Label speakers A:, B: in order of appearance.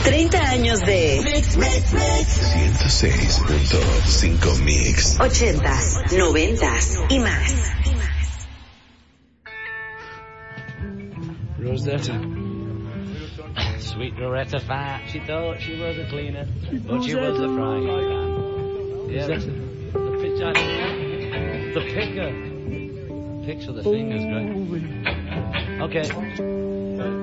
A: 30 años de
B: 106.5 Mix.
A: 80s, 90s y más.
C: Rosetta. Sweet Rosetta fat. She thought she was a cleaner, but she was a frying pan. Yeah, the pitcher. The picker. Picks with the fingers, great. Okay.